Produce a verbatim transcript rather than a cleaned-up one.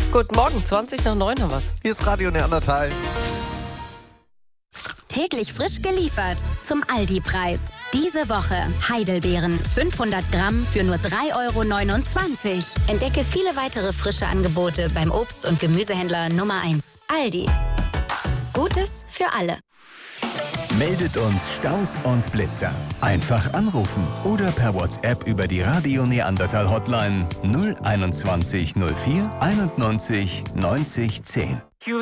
Guten Morgen, zwanzig nach neun haben wir's. Hier ist Radio Neandertal. Täglich frisch geliefert zum Aldi-Preis. Diese Woche Heidelbeeren fünfhundert Gramm für nur drei Euro neunundzwanzig. Entdecke viele weitere frische Angebote beim Obst- und Gemüsehändler Nummer eins. Aldi. Gutes für alle. Meldet uns Staus und Blitzer. Einfach anrufen oder per WhatsApp über die Radio Neandertal Hotline null einundzwanzig null vier einundneunzig neunzig zehn.